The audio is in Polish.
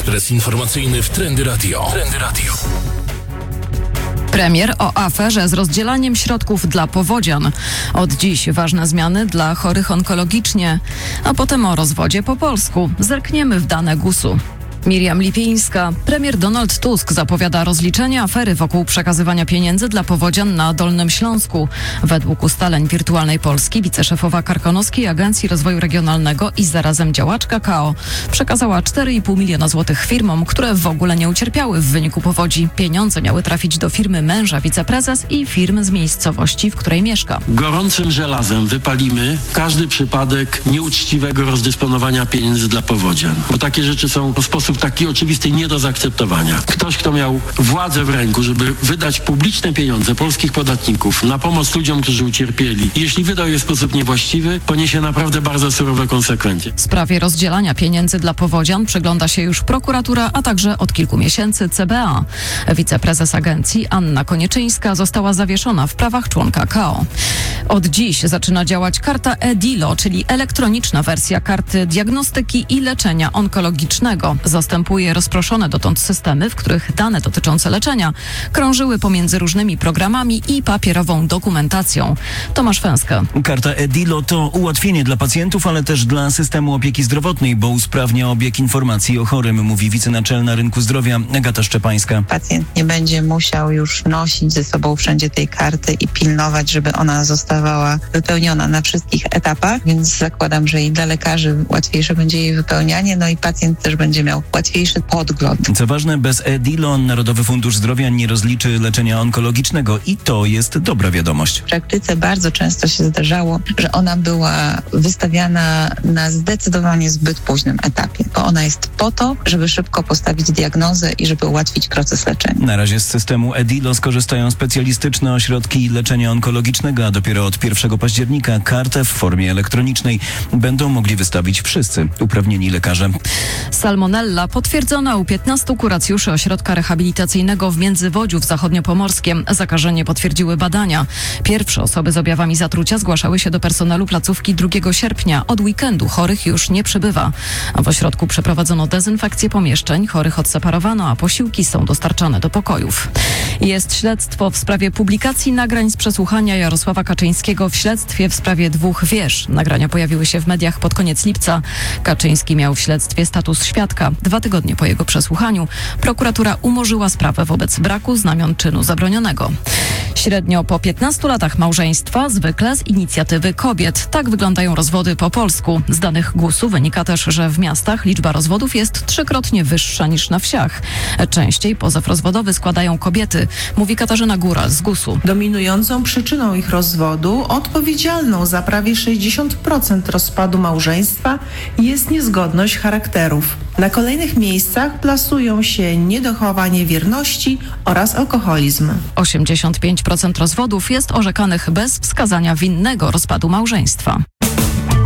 Ekspres informacyjny w Trendy Radio. Premier o aferze z rozdzielaniem środków dla powodzian. Od dziś ważne zmiany dla chorych onkologicznie, a potem o rozwodzie po polsku. Zerkniemy w dane GUS-u. Miriam Lipińska. Premier Donald Tusk zapowiada rozliczenie afery wokół przekazywania pieniędzy dla powodzian na Dolnym Śląsku. Według ustaleń Wirtualnej Polski wiceszefowa Karkonoskiej Agencji Rozwoju Regionalnego i zarazem działaczka KO przekazała 4,5 miliona złotych firmom, które w ogóle nie ucierpiały w wyniku powodzi. Pieniądze miały trafić do firmy męża wiceprezes i firm z miejscowości, w której mieszka. Gorącym żelazem wypalimy każdy przypadek nieuczciwego rozdysponowania pieniędzy dla powodzian. Bo takie rzeczy są w sposób taki oczywisty nie do zaakceptowania. Ktoś, kto miał władzę w ręku, żeby wydać publiczne pieniądze polskich podatników na pomoc ludziom, którzy ucierpieli, jeśli wydał je w sposób niewłaściwy, poniesie naprawdę bardzo surowe konsekwencje. W sprawie rozdzielania pieniędzy dla powodzian przygląda się już prokuratura, a także od kilku miesięcy CBA. Wiceprezes agencji Anna Konieczyńska została zawieszona w prawach członka KO. Od dziś zaczyna działać karta e-DILO, czyli elektroniczna wersja karty diagnostyki i leczenia onkologicznego. Zastępuje rozproszone dotąd systemy, w których dane dotyczące leczenia krążyły pomiędzy różnymi programami i papierową dokumentacją. Tomasz Fęska. Karta e-DILO to ułatwienie dla pacjentów, ale też dla systemu opieki zdrowotnej, bo usprawnia obieg informacji o chorym, mówi wicenaczelna Rynku Zdrowia Agata Szczepańska. Pacjent nie będzie musiał już nosić ze sobą wszędzie tej karty i pilnować, żeby ona zostawała wypełniona na wszystkich etapach, więc zakładam, że i dla lekarzy łatwiejsze będzie jej wypełnianie, no i pacjent też będzie miał łatwiejszy podgląd. Co ważne, bez e-DILO Narodowy Fundusz Zdrowia nie rozliczy leczenia onkologicznego i to jest dobra wiadomość. W praktyce bardzo często się zdarzało, że ona była wystawiana na zdecydowanie zbyt późnym etapie, bo ona jest po to, żeby szybko postawić diagnozę i żeby ułatwić proces leczenia. Na razie z systemu e-DILO skorzystają specjalistyczne ośrodki leczenia onkologicznego, a dopiero od 1 października kartę w formie elektronicznej będą mogli wystawić wszyscy uprawnieni lekarze. Salmonella potwierdzona u 15 kuracjuszy ośrodka rehabilitacyjnego w Międzywodziu w Zachodniopomorskiem. Zakażenie potwierdziły badania. Pierwsze osoby z objawami zatrucia zgłaszały się do personelu placówki 2 sierpnia. Od weekendu chorych już nie przybywa. W ośrodku przeprowadzono dezynfekcję pomieszczeń, chorych odseparowano, a posiłki są dostarczane do pokojów. Jest śledztwo w sprawie publikacji nagrań z przesłuchania Jarosława Kaczyńskiego w śledztwie w sprawie 2 wież. Nagrania pojawiły się w mediach pod koniec lipca. Kaczyński miał w śledztwie status świadka. 2 tygodnie po jego przesłuchaniu prokuratura umorzyła sprawę wobec braku znamion czynu zabronionego. Średnio po 15 latach małżeństwa, zwykle z inicjatywy kobiet. Tak wyglądają rozwody po polsku. Z danych GUS-u wynika też, że w miastach liczba rozwodów jest 3-krotnie wyższa niż na wsiach. Częściej pozew rozwodowy składają kobiety, mówi Katarzyna Góral z GUS-u. Dominującą przyczyną ich rozwodu, odpowiedzialną za prawie 60% rozpadu małżeństwa, jest niezgodność charakterów. Na kolejnych miejscach plasują się niedochowanie wierności oraz alkoholizm. 85% rozwodów jest orzekanych bez wskazania winnego rozpadu małżeństwa.